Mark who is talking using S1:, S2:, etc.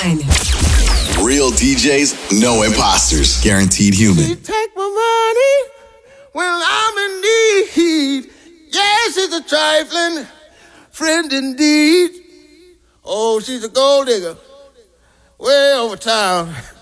S1: 9.
S2: Real DJs, no imposters. Guaranteed human.
S3: She take my money when I'm in need. Yes, it's a trifling friend indeed. Oh, she's a gold digger way over town.